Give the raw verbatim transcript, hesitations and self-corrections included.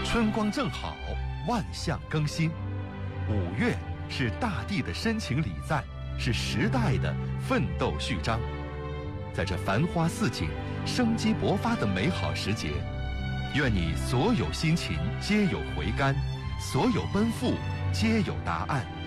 春光正好，万象更新。五月是大地的深情礼赞，是时代的奋斗序章。在这繁花似锦、生机勃发的美好时节，愿你所有辛勤皆有回甘，所有奔赴皆有答案。